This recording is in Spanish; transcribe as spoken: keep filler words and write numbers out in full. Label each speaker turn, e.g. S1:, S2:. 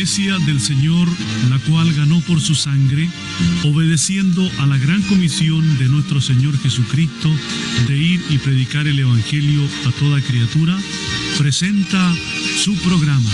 S1: Iglesia del Señor, la cual ganó por su sangre, obedeciendo a la gran comisión de nuestro Señor Jesucristo de ir y predicar el Evangelio a toda criatura, presenta su programa